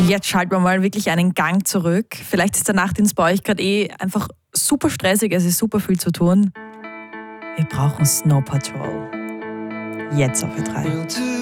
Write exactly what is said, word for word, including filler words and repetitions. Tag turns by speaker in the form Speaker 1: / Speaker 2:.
Speaker 1: Jetzt schalten wir mal wirklich einen Gang zurück. Vielleicht ist der Nachtdienst bei euch gerade eh einfach super stressig, es ist super viel zu tun. Wir brauchen Snow Patrol. Jetzt auf E drei.